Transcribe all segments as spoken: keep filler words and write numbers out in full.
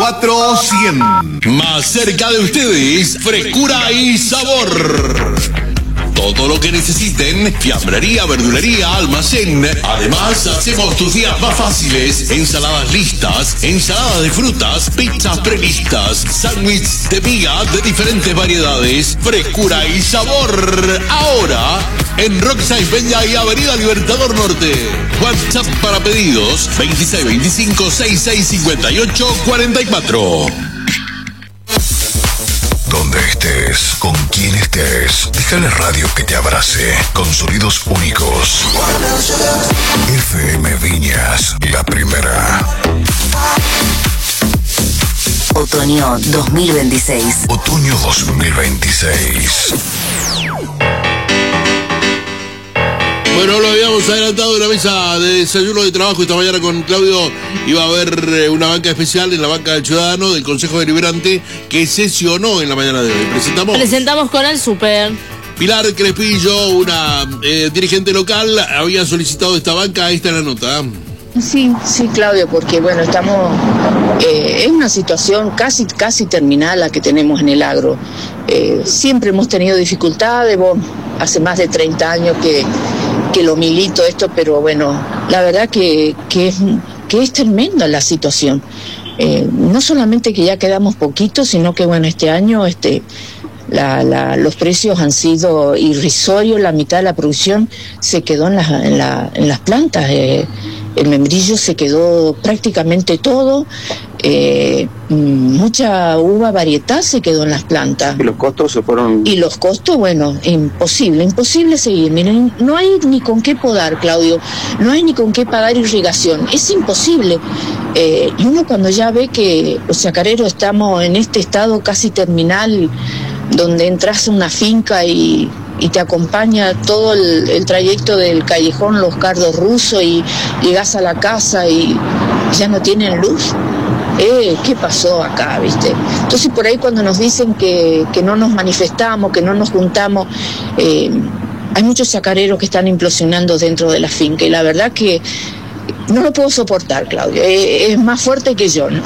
cuatro cien. Más cerca de ustedes, frescura y sabor. Todo lo que necesiten, fiambrería, verdulería, almacén. Además, hacemos tus días más fáciles. Ensaladas listas, ensaladas de frutas, pizzas prelistas, sándwiches de miga de diferentes variedades. Frescura y sabor. Ahora, en Rockside Peña y Avenida Libertador Norte. WhatsApp para pedidos, veintiséis veinticinco sesenta y seis cincuenta y ocho cuarenta y cuatro. Donde estés, con quien estés, deja la radio que te abrace con sonidos únicos. F M Viñas, la primera. Otoño dos mil veintiséis. Otoño dos mil veintiséis. Bueno, lo habíamos adelantado en la mesa de desayuno de trabajo esta mañana con Claudio. Iba a haber eh, una banca especial en la banca del Ciudadano del Consejo Deliberante que sesionó en la mañana de hoy. Presentamos. Presentamos con el Super. Pilar Crespillo, una eh, dirigente local, había solicitado esta banca. Ahí está la nota. Sí, sí, Claudio, porque bueno, estamos, eh, es una situación casi, casi terminal la que tenemos en el agro. Eh, siempre hemos tenido dificultades, vos, hace más de treinta años que, que lo milito esto, pero bueno, la verdad que, que, es, que es tremenda la situación. Eh, no solamente que ya quedamos poquitos, sino que bueno, este año este, la, la, los precios han sido irrisorios, la mitad de la producción se quedó en, la, en, la, en las plantas. Eh, El membrillo se quedó prácticamente todo, eh, mucha uva varietal se quedó en las plantas. Y los costos se fueron... Y los costos, bueno, imposible, imposible seguir. Miren, no hay ni con qué podar, Claudio, no hay ni con qué pagar irrigación, es imposible. Eh, y uno cuando ya ve que los chacareros estamos en este estado casi terminal, donde entras a una finca y... y te acompaña todo el, el trayecto del callejón Los Cardos Rusos y llegas a la casa y ya no tienen luz. Eh, ¿qué pasó acá, viste? Entonces por ahí cuando nos dicen que, que no nos manifestamos, que no nos juntamos, eh, hay muchos chacareros que están implosionando dentro de la finca y la verdad que no lo puedo soportar, Claudio, eh, es más fuerte que yo, ¿no?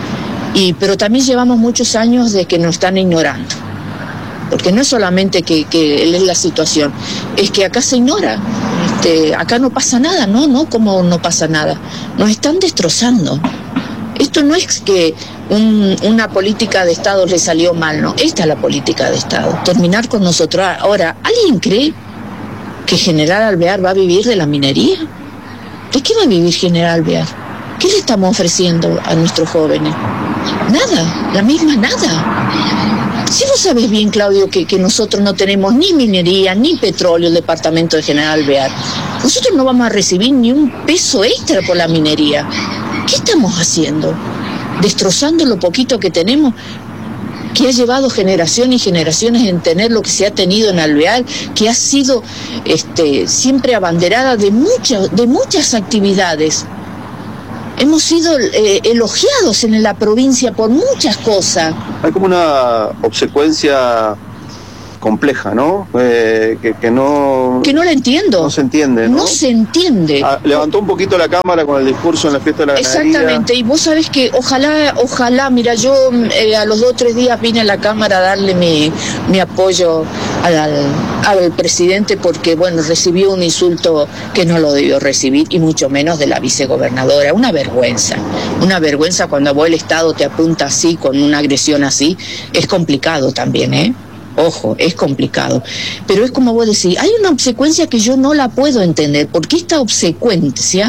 Y, pero también llevamos muchos años de que nos están ignorando. Porque no es solamente que, que es la situación, es que acá se ignora, este, acá no pasa nada, no, no, como no pasa nada, nos están destrozando. Esto no es que un, una política de Estado le salió mal, no, esta es la política de Estado, terminar con nosotros. Ahora, ¿alguien cree que General Alvear va a vivir de la minería? ¿De qué va a vivir General Alvear? ¿Qué le estamos ofreciendo a nuestros jóvenes? Nada, la misma nada. Si vos sabés bien, Claudio, que, que nosotros no tenemos ni minería, ni petróleo, el departamento de General Alvear, nosotros no vamos a recibir ni un peso extra por la minería. ¿Qué estamos haciendo? Destrozando lo poquito que tenemos, que ha llevado generaciones y generaciones en tener lo que se ha tenido en Alvear, que ha sido este, siempre abanderada de muchas, de muchas actividades. Hemos sido eh, elogiados en la provincia por muchas cosas. Hay como una obsecuencia compleja, ¿no? Eh, que, que no... Que no la entiendo. No se entiende, ¿no? No se entiende. Ah, levantó un poquito la cámara con el discurso en la fiesta de la ganadería. Exactamente, y vos sabés que ojalá, ojalá, mira, yo eh, a los dos o tres días vine a la Cámara a darle mi, mi apoyo al, al, al presidente porque, bueno, recibió un insulto que no lo debió recibir y mucho menos de la vicegobernadora. Una vergüenza, una vergüenza cuando a vos el Estado te apunta así, con una agresión así, es complicado también, ¿eh? Ojo, es complicado, pero es como vos decís, hay una obsecuencia que yo no la puedo entender, porque esta obsecuencia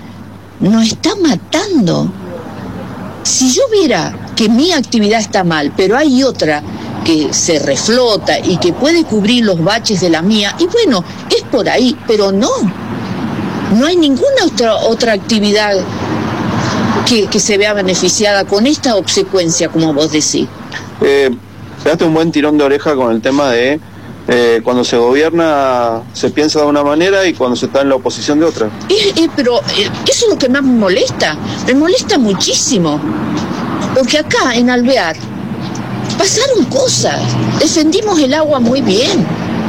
nos está matando. Si yo viera que mi actividad está mal, pero hay otra que se reflota y que puede cubrir los baches de la mía, y bueno, es por ahí, pero no, no hay ninguna otra, otra actividad que, que se vea beneficiada con esta obsecuencia, como vos decís. Eh... Se daste un buen tirón de oreja con el tema de eh, cuando se gobierna se piensa de una manera y cuando se está en la oposición de otra. Eh, eh, pero eh, eso es lo que más me molesta, me molesta muchísimo, porque acá en Alvear pasaron cosas, defendimos el agua muy bien,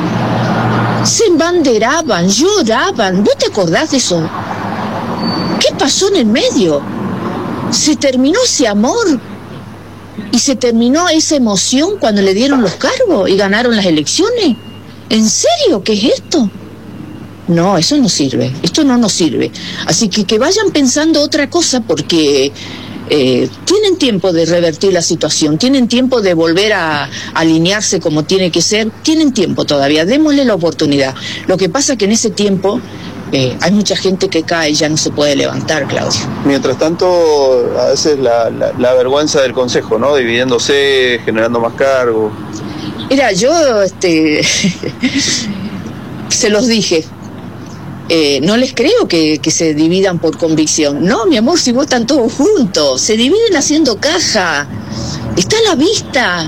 se embanderaban, lloraban, ¿vos te acordás de eso? ¿Qué pasó en el medio? Se terminó ese amor y se terminó esa emoción cuando le dieron los cargos y ganaron las elecciones. ¿En serio? ¿Qué es esto? No, eso no sirve, esto no nos sirve. Así que que vayan pensando otra cosa, porque eh, tienen tiempo de revertir la situación, tienen tiempo de volver a, a alinearse como tiene que ser, tienen tiempo todavía, démosle la oportunidad. Lo que pasa que en ese tiempo eh, hay mucha gente que cae y ya no se puede levantar, Claudio. Mientras tanto, a veces la, la, la vergüenza del Consejo, ¿no? Dividiéndose, generando más cargos. Mira, yo este se los dije. Eh, no les creo que, que se dividan por convicción. No, mi amor, si vos están todos juntos, se dividen haciendo caja, está a la vista.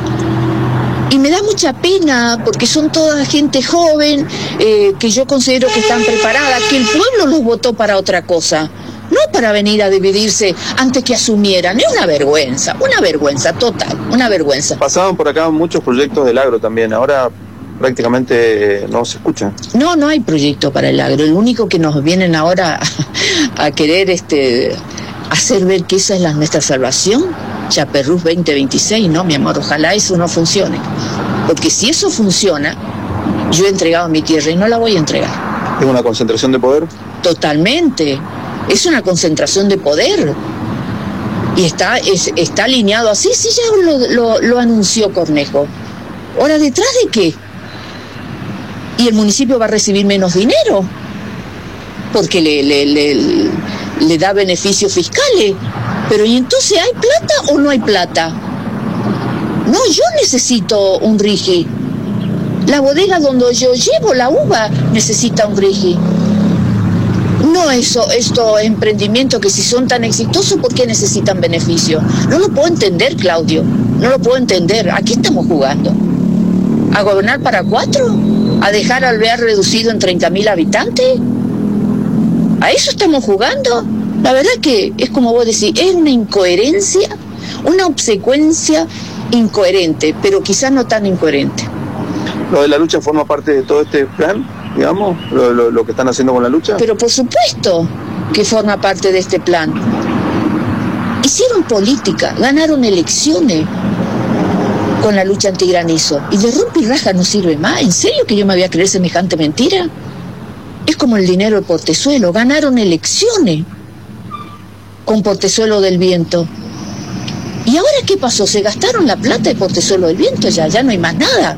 Y me da mucha pena porque son toda gente joven, eh, que yo considero que están preparadas, que el pueblo los votó para otra cosa, no para venir a dividirse antes que asumieran. Es una vergüenza, una vergüenza total, una vergüenza. Pasaban por acá muchos proyectos del agro también, ahora prácticamente no se escuchan. No, no hay proyecto para el agro. El único que nos vienen ahora a, a querer este, hacer ver que esa es la, nuestra salvación, Chaperrús veinte veintiséis, no, mi amor, ojalá eso no funcione. Porque si eso funciona, yo he entregado mi tierra y no la voy a entregar. ¿Es una concentración de poder? Totalmente. Es una concentración de poder. Y está, es, está alineado así, sí, ya lo, lo, lo anunció Cornejo. Ahora, ¿detrás de qué? Y el municipio va a recibir menos dinero porque le, le, le, le da beneficios fiscales. Pero ¿y entonces hay plata o no hay plata? No, yo necesito un RIGI. La bodega donde yo llevo la uva necesita un RIGI. No eso, estos emprendimientos que si son tan exitosos, ¿por qué necesitan beneficios? No lo puedo entender, Claudio. No lo puedo entender. ¿A qué estamos jugando? ¿A gobernar para cuatro? ¿A dejar al Alvear reducido en treinta mil habitantes? ¿A eso estamos jugando? La verdad que es como vos decís, es una incoherencia, una obsecuencia incoherente, pero quizás no tan incoherente. ¿Lo de la lucha forma parte de todo este plan, digamos? ¿Lo, lo, lo que están haciendo con la lucha? Pero por supuesto que forma parte de este plan. Hicieron política, ganaron elecciones con la lucha antigranizo. Y de rompe y raja no sirve más. ¿En serio que yo me voy a creer semejante mentira? Es como el dinero del Portezuelo. Ganaron elecciones con Portezuelo del Viento. ¿Y ahora qué pasó? ¿Se gastaron la plata de Portezuelo del Viento? Ya, ya no hay más nada.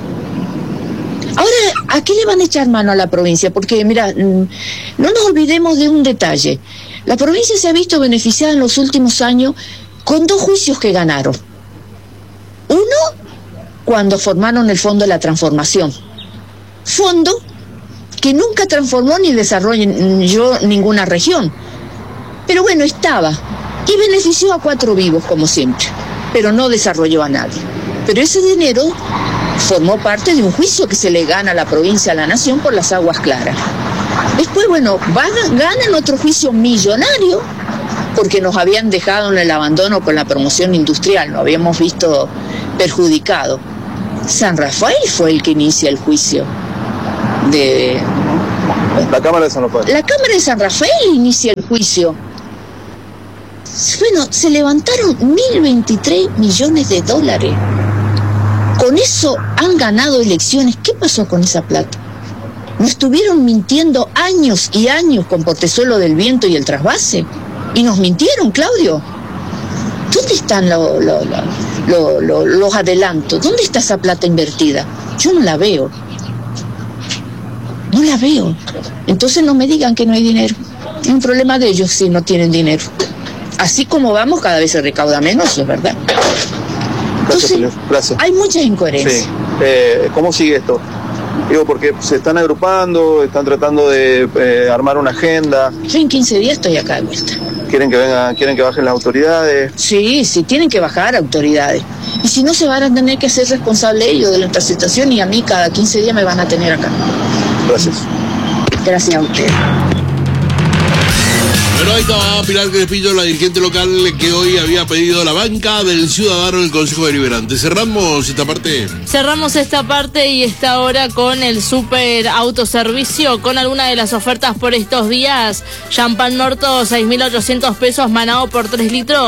Ahora, ¿a qué le van a echar mano a la provincia? Porque, mira, no nos olvidemos de un detalle. La provincia se ha visto beneficiada en los últimos años con dos juicios que ganaron. Uno, cuando formaron el Fondo de la Transformación. Fondo que nunca transformó ni desarrolló ninguna región. Pero bueno, estaba. Y benefició a cuatro vivos, como siempre. Pero no desarrolló a nadie. Pero ese dinero formó parte de un juicio que se le gana a la provincia, a la nación, por las aguas claras. Después, bueno, van, ganan otro juicio millonario, porque nos habían dejado en el abandono con la promoción industrial, nos habíamos visto perjudicados. San Rafael fue el que inicia el juicio de... La Cámara de San Rafael. La Cámara de San Rafael inicia el juicio. Bueno, se levantaron mil veintitrés millones de dólares. Con eso han ganado elecciones. ¿Qué pasó con esa plata? Nos estuvieron mintiendo años y años con Portezuelo del Viento y el trasvase. Y nos mintieron, Claudio. ¿Dónde están lo, lo, lo, lo, lo, los adelantos? ¿Dónde está esa plata invertida? Yo no la veo. No la veo. Entonces no me digan que no hay dinero. Es un problema de ellos si no tienen dinero. Así como vamos, cada vez se recauda menos, es verdad. Gracias, Entonces, gracias. Hay muchas incoherencias. Sí. Eh, ¿Cómo sigue esto? Digo, porque se están agrupando, están tratando de eh, armar una agenda. Yo en quince días estoy acá de vuelta. Quieren que vengan, quieren que bajen las autoridades. Sí, sí, tienen que bajar autoridades. Y si no, se van a tener que hacer responsables ellos de nuestra situación, y a mí cada quince días me van a tener acá. Gracias. Gracias a ustedes. Bueno, ahí estaba Pilar Crespillo, la dirigente local que hoy había pedido la banca del ciudadano del Consejo Deliberante. Cerramos esta parte. Cerramos esta parte y esta hora con el super autoservicio, con alguna de las ofertas por estos días. Champán Norto, seis mil ochocientos pesos, Manao por tres litros.